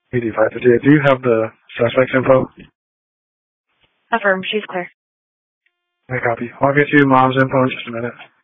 PD558. Do you have the suspect's info? Affirm, she's clear. I copy. I'll get you mom's info in just a minute.